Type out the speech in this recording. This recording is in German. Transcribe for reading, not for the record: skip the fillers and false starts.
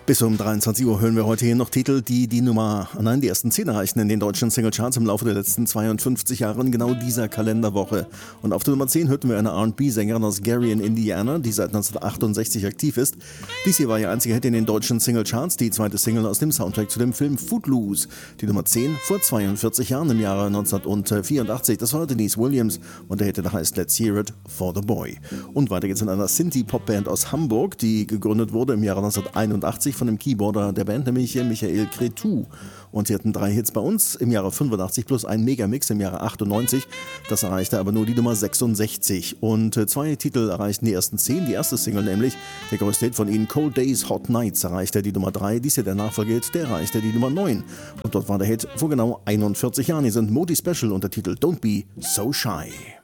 Bis um 23 Uhr hören wir heute hier noch Titel, die die ersten 10 erreichten in den deutschen Singlecharts im Laufe der letzten 52 Jahre in genau dieser Kalenderwoche. Und auf der Nummer 10 hörten wir eine R&B-Sängerin aus Gary in Indiana, die seit 1968 aktiv ist. Dies hier war ihr einziger Hit in den deutschen Singlecharts, die zweite Single aus dem Soundtrack zu dem Film Footloose. Die Nummer 10 vor 42 Jahren im Jahre 1984. Das war Denise Williams und der Hit heißt Let's Hear It for the Boy. Und weiter geht's in einer Synthie-Pop-Band aus Hamburg, die gegründet wurde im Jahre 1981 von dem Keyboarder der Band, nämlich Michael Cretu. Und sie hatten 3 Hits bei uns im Jahre 85 plus einen Megamix im Jahre 98. Das erreichte aber nur die Nummer 66. Und 2 Titel erreichten die ersten 10. Die erste Single nämlich, der größte Hit von ihnen, Cold Days, Hot Nights, erreichte die Nummer 3. Dies hier der Nachfolgehit, der erreichte die Nummer 9. Und dort war der Hit vor genau 41 Jahren. Hier sind Modi Special und der Titel Don't Be So Shy.